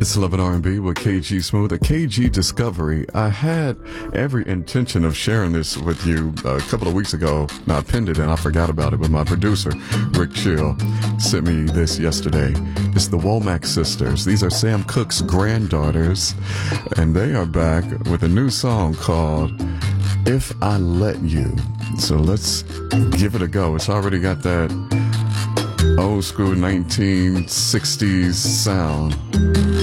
It's Love and R&B with KG Smooth, a KG Discovery. I had every intention of sharing this with you a couple of weeks ago. Now, I pinned it and I forgot about it, but my producer, Rick Chill, sent me this yesterday. It's the Womack sisters. These are Sam Cooke's granddaughters, and they are back with a new song called If I Let You. So let's give it a go. It's already got that old school 1960s sound.